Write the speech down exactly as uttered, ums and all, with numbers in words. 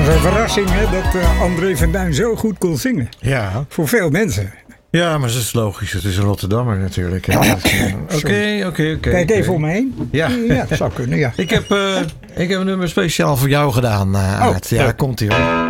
was een verrassing hè, dat uh, André van Duin zo goed kon zingen. Ja. Voor veel mensen. Ja, maar dat is logisch. Het is een Rotterdammer natuurlijk. Oké, oké, oké. Kijk even om me heen. Ja, ja dat zou kunnen, ja. Ik heb, uh, ik heb een nummer speciaal voor jou gedaan, uh, Aart. Oh, ja, ja. komt ie hoor.